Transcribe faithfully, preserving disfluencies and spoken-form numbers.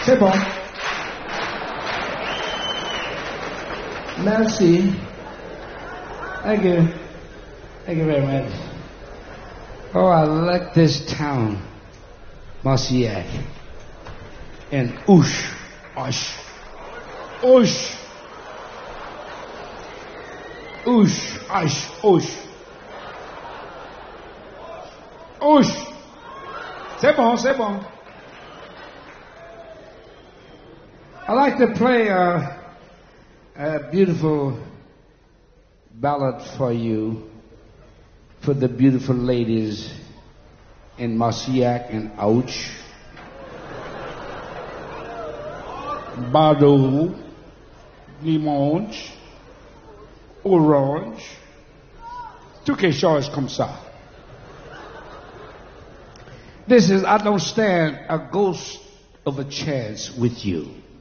C'est bon. Merci. Thank you. Thank you very much. Oh, I like this town, Marciac. And oosh, osh, oosh, oosh, osh, oosh, oosh. C'est bon, c'est bon. I like to play a, a beautiful ballad for you, for the beautiful ladies in Marciac and Ouch, Bordeaux, Limoges, Orange, tout quelque chose comme ça. This is I Don't Stand a Ghost of a Chance with You.